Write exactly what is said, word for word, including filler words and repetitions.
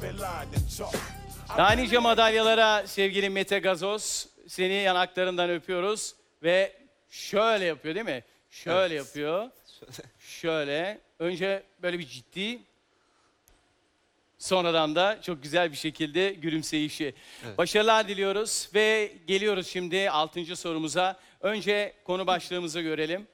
Daha nice madalyalara sevgili Mete Gazoz. Seni yanaklarından öpüyoruz ve şöyle yapıyor değil mi? Şöyle Evet. yapıyor. Şöyle. Önce böyle bir ciddi. Sonradan da çok güzel bir şekilde gülümseyişi. Evet. Başarılar diliyoruz ve geliyoruz şimdi altıncı sorumuza. Önce konu başlığımızı görelim.